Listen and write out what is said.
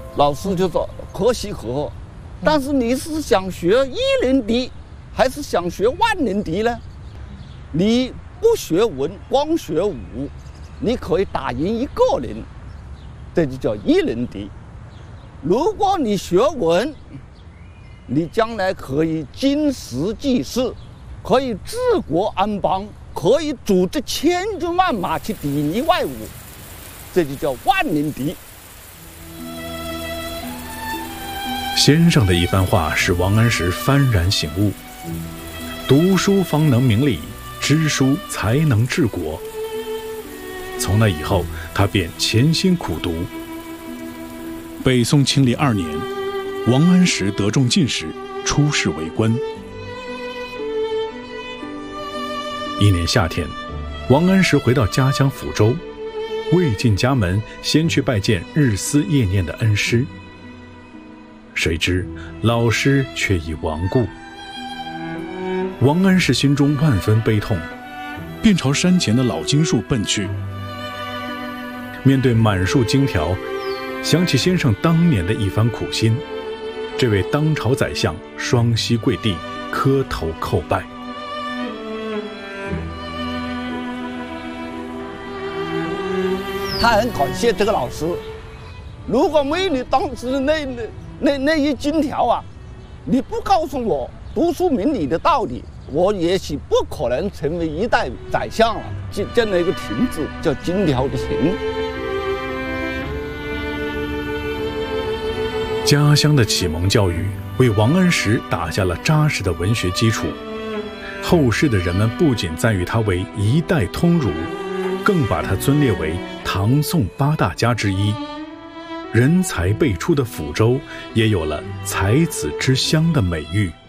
老师就说可喜可贺。但是你是想学一人笛，还是想学万人笛呢？你不学文，光学武，你可以打赢一个人，这就叫一人笛。如果你学文，你将来可以经时济世，可以治国安邦，可以组织千军万马去砥砺外侮，这就叫万人敌。 先生的一番话使王安石幡然醒悟：读书方能明理，知书才能治国。从那以后，他便潜心苦读。 北宋庆历2年，王安石得中进士，出仕为官。 一年夏天，王安石回到家乡抚州，未进家门，先去拜见日思夜念的恩师。谁知老师却已亡故。王安石心中万分悲痛， 便朝山前的老荆树奔去。 面对满树荆条，想起先生当年的一番苦心，这位当朝宰相双膝跪地，磕头叩拜。 他很感谢这个老师，如果没你当时的那一金条啊，你不告诉我读书明理的道理，我也许不可能成为一代宰相了。建了一个亭字，叫金条的亭。 家乡的启蒙教育为王安石打下了扎实的文学基础，后世的人们不仅赞誉他为一代通儒，更把他尊列为唐宋8大家之一。人才辈出的抚州也有了才子之乡的美誉。